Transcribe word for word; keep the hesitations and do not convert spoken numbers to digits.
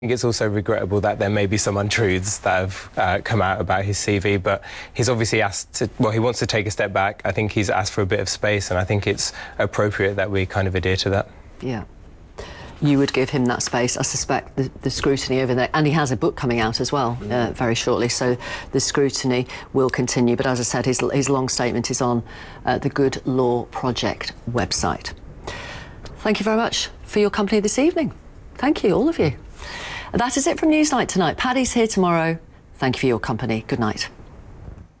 I think it's also regrettable that there may be some untruths that have uh, come out about his C V, but he's obviously asked to, well, he wants to take a step back. I think he's asked for a bit of space, and I think it's appropriate that we kind of adhere to that. Yeah. You would give him that space. I suspect the, the scrutiny over there, and he has a book coming out as well uh, very shortly, so the scrutiny will continue. But as I said, his, his long statement is on uh, the Good Law Project website. Thank you very much for your company this evening. Thank you, all of you. That is it from Newsnight tonight. Paddy's here tomorrow. Thank you for your company. Good night.